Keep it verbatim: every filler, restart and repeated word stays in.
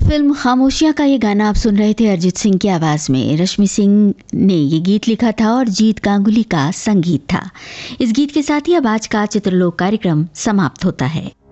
Film खामोशियां का ये गाना आप सुन रहे थे अरिजीत सिंह की आवाज में। रश्मि सिंह ने ये गीत लिखा था और जीत गांगुली का संगीत था। इस गीत के साथ ही अब आज का चित्रलोक कार्यक्रम समाप्त होता है।